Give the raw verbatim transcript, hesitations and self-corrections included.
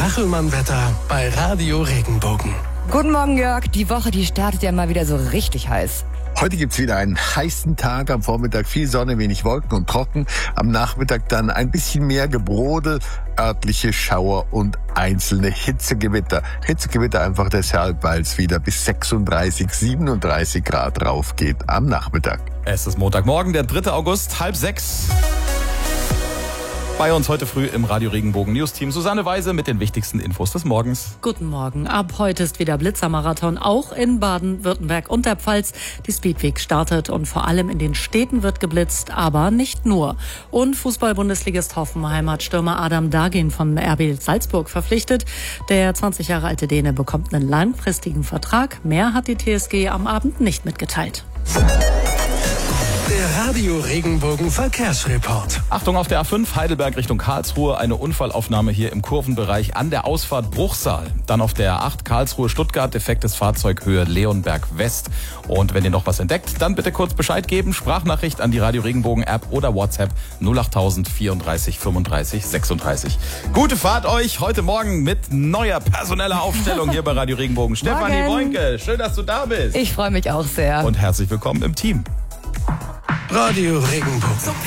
Kachelmann-Wetter bei Radio Regenbogen. Guten Morgen, Jörg. Die Woche, die startet ja mal wieder so richtig heiß. Heute gibt's wieder einen heißen Tag, am Vormittag viel Sonne, wenig Wolken und trocken. Am Nachmittag dann ein bisschen mehr Gebrodel, örtliche Schauer und einzelne Hitzegewitter. Hitzegewitter einfach deshalb, weil es wieder bis sechsunddreißig, siebenunddreißig Grad rauf geht am Nachmittag. Es ist Montagmorgen, der dritte August, halb sechs. Bei uns heute früh im Radio Regenbogen News Team Susanne Weise mit den wichtigsten Infos des Morgens. Guten Morgen. Ab heute ist wieder Blitzermarathon, auch in Baden-Württemberg und der Pfalz. Die Speedweek startet und vor allem in den Städten wird geblitzt, aber nicht nur. Und Fußball-Bundesligist Hoffenheim hat Stürmer Adam Dagin von R B Salzburg verpflichtet. Der zwanzig Jahre alte Däne bekommt einen langfristigen Vertrag. Mehr hat die T S G am Abend nicht mitgeteilt. Der Radio Regenbogen Verkehrsreport. Achtung auf der A fünf, Heidelberg Richtung Karlsruhe. Eine Unfallaufnahme hier im Kurvenbereich an der Ausfahrt Bruchsal. Dann auf der A acht, Karlsruhe Stuttgart, defektes Fahrzeug Höhe Leonberg West. Und wenn ihr noch was entdeckt, dann bitte kurz Bescheid geben. Sprachnachricht an die Radio Regenbogen App oder WhatsApp null acht null null vierunddreißig fünfunddreißig sechsunddreißig. Gute Fahrt euch heute Morgen mit neuer personeller Aufstellung hier bei Radio Regenbogen. Stefanie Boinke, schön, dass du da bist. Ich freue mich auch sehr. Und herzlich willkommen im Team. Radio Regenbogen.